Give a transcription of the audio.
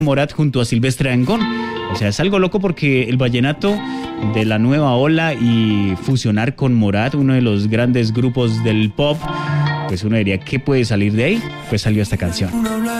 Morat junto a Silvestre Dangond. O sea, es algo loco porque el vallenato de la nueva ola y fusionar con Morat, uno de los grandes grupos del pop, pues uno diría, ¿qué puede salir de ahí? Pues salió esta canción.